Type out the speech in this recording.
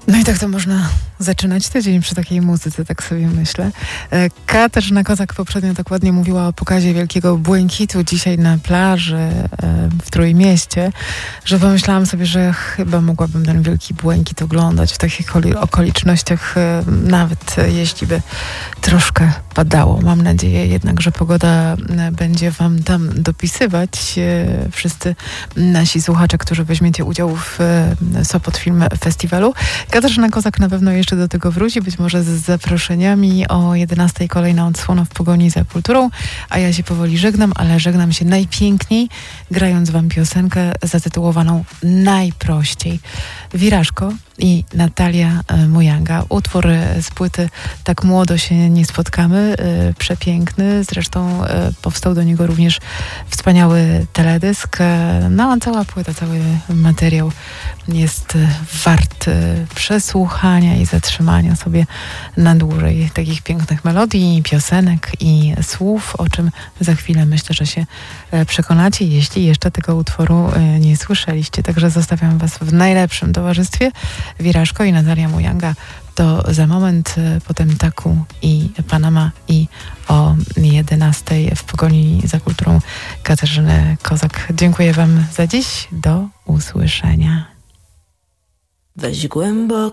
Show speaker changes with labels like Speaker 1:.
Speaker 1: No i tak to można zaczynać tydzień przy takiej muzyce, tak sobie myślę. Katarzyna Kozak poprzednio tak ładnie mówiła o pokazie Wielkiego Błękitu dzisiaj na plaży w Trójmieście, że pomyślałam sobie, że chyba mogłabym ten Wielki Błękit oglądać w takich okolicznościach, nawet jeśli by troszkę padało. Mam nadzieję jednak, że pogoda będzie wam tam dopisywać. Wszyscy nasi słuchacze, którzy weźmiecie udział w Sopot Film Festiwalu. Katarzyna Kozak na pewno jeszcze do tego wróci, być może z zaproszeniami. O 11:00 kolejna odsłona w pogoni za kulturą, a ja się powoli żegnam, ale żegnam się najpiękniej, grając wam piosenkę zatytułowaną Najprościej. Wirażko i Natalia Mujanga. Utwór z płyty Tak młodo się nie spotkamy. Przepiękny. Zresztą powstał do niego również wspaniały teledysk. No a cała płyta, cały materiał jest wart przesłuchania i zatrzymania sobie na dłużej takich pięknych melodii, piosenek i słów, o czym za chwilę myślę, że się przekonacie, jeśli jeszcze tego utworu nie słyszeliście. Także zostawiam was w najlepszym towarzystwie. Wirażko i Natalia Mujanga to za moment, potem Taku i Panama i o 11:00 w pogoni za kulturą Katarzyny Kozak. Dziękuję wam za dziś. Do usłyszenia.
Speaker 2: Weź głęboko